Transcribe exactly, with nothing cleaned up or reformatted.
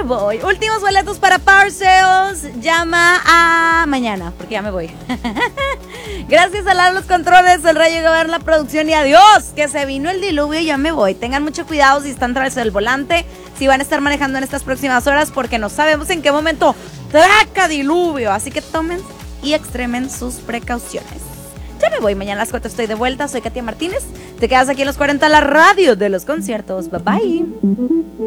voy. Últimos boletos para Power Sales. Llama a mañana, porque ya me voy. Gracias a los controles, el Rayo Gobern, la producción y adiós, que se vino el diluvio y ya me voy. Tengan mucho cuidado si están tras el volante, si van a estar manejando en estas próximas horas, porque no sabemos en qué momento traca diluvio. Así que tomen y extremen sus precauciones. Ya me voy, mañana a las cuatro estoy de vuelta. Soy Katia Martínez. Te quedas aquí en los cuarenta, la radio de los conciertos. Bye bye.